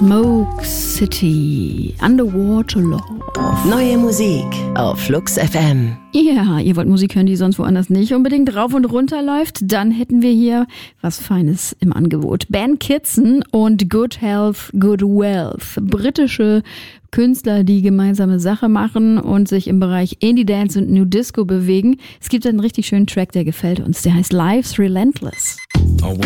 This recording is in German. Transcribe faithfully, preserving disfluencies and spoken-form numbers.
Smoke City, Underwater Love. Neue Musik auf Flux F M. Ja, ihr wollt Musik hören, die sonst woanders nicht unbedingt rauf und runter läuft? Dann hätten wir hier was Feines im Angebot. Ben Kitson und Good Health, Good Wealth. Britische Künstler, die gemeinsame Sache machen und sich im Bereich Indie Dance und New Disco bewegen. Es gibt einen richtig schönen Track, der gefällt uns. Der heißt Life's Relentless.